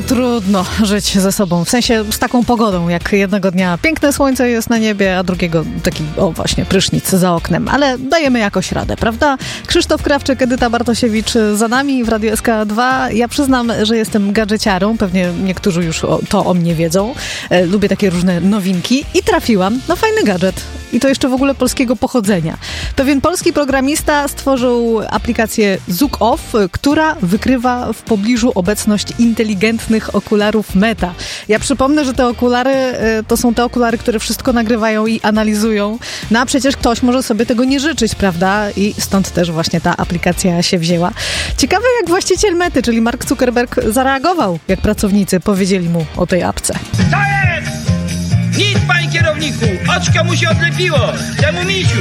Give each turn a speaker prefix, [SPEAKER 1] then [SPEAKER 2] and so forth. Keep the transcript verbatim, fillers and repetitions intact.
[SPEAKER 1] trudno żyć ze sobą, w sensie z taką pogodą, jak jednego dnia piękne słońce jest na niebie, a drugiego taki, o właśnie, prysznic za oknem, ale dajemy jakoś radę, prawda? Krzysztof Krawczyk, Edyta Bartosiewicz za nami w Radiu S K dwa. Ja przyznam, że jestem gadżeciarą, pewnie niektórzy już o, to o mnie wiedzą. E, lubię takie różne nowinki i trafiłam na fajny gadżet. I to jeszcze w ogóle polskiego pochodzenia. Pewien polski programista stworzył aplikację Zook Off, która wykrywa w pobliżu obecność inteligentnych okularów Meta. Ja przypomnę, że te okulary to są te okulary, które wszystko nagrywają i analizują. No a przecież ktoś może sobie tego nie życzyć, prawda? I stąd też właśnie ta aplikacja się wzięła. Ciekawe, jak właściciel Mety, czyli Mark Zuckerberg, zareagował, jak pracownicy powiedzieli mu o tej apce.
[SPEAKER 2] To jest! Nic, panie kierowniku! Oczko mu się odlepiło! Temu misiu!